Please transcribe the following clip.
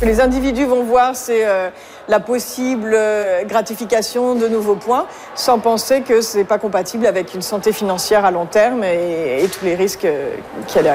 que les individus vont voir, c'est la possible gratification de nouveaux points, sans penser que ce n'est pas compatible avec une santé financière à long terme et tous les risques qu'il y a derrière.